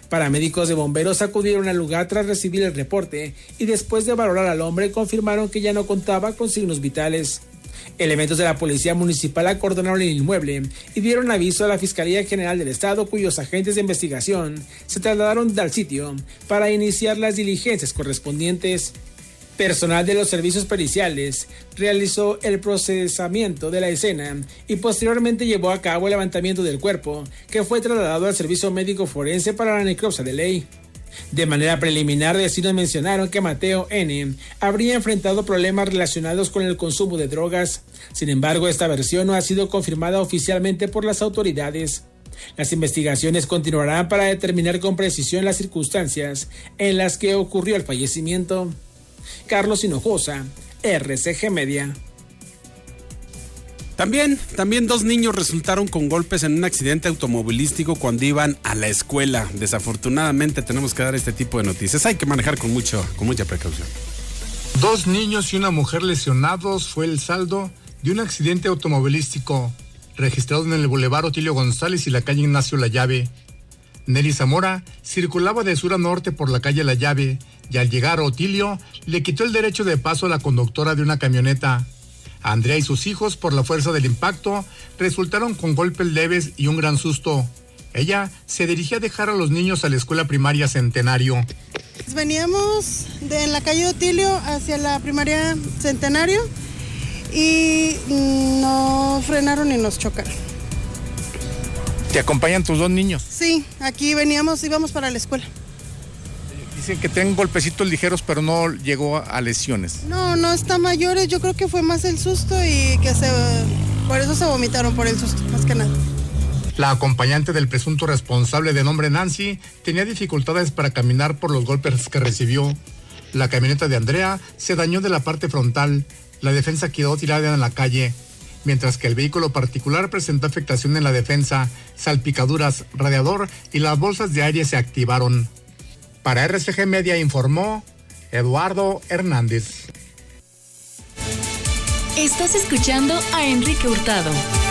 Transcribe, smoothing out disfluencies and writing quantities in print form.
Paramédicos de bomberos acudieron al lugar tras recibir el reporte y después de valorar al hombre confirmaron que ya no contaba con signos vitales. Elementos de la Policía Municipal acordonaron el inmueble y dieron aviso a la Fiscalía General del Estado, cuyos agentes de investigación se trasladaron al sitio para iniciar las diligencias correspondientes. Personal de los servicios periciales realizó el procesamiento de la escena y posteriormente llevó a cabo el levantamiento del cuerpo, que fue trasladado al servicio médico forense para la necropsia de ley. De manera preliminar, vecinos mencionaron que Mateo N. habría enfrentado problemas relacionados con el consumo de drogas. Sin embargo, esta versión no ha sido confirmada oficialmente por las autoridades. Las investigaciones continuarán para determinar con precisión las circunstancias en las que ocurrió el fallecimiento. Carlos Hinojosa, RCG Media. También 2 niños resultaron con golpes en un accidente automovilístico cuando iban a la escuela. Desafortunadamente tenemos que dar este tipo de noticias. Hay que manejar con mucha precaución. 2 niños y una mujer lesionados fue el saldo de un accidente automovilístico registrado en el Boulevard Otilio González y la calle Ignacio La Llave. Nelly Zamora circulaba de sur a norte por la calle La Llave y al llegar a Otilio le quitó el derecho de paso a la conductora de una camioneta. Andrea y sus hijos, por la fuerza del impacto, resultaron con golpes leves y un gran susto. Ella se dirigía a dejar a los niños a la escuela primaria Centenario. Veníamos en la calle Otilio hacia la primaria Centenario y nos frenaron y nos chocaron. ¿Te acompañan tus 2 niños? Sí, aquí íbamos para la escuela. Dicen que tienen golpecitos ligeros, pero no llegó a lesiones. No está mayores, yo creo que fue más el susto y que por eso se vomitaron por el susto, más que nada. La acompañante del presunto responsable de nombre Nancy tenía dificultades para caminar por los golpes que recibió. La camioneta de Andrea se dañó de la parte frontal, la defensa quedó tirada en la calle, mientras que el vehículo particular presentó afectación en la defensa, salpicaduras, radiador y las bolsas de aire se activaron. Para RCG Media informó Eduardo Hernández. Estás escuchando a Enrique Hurtado.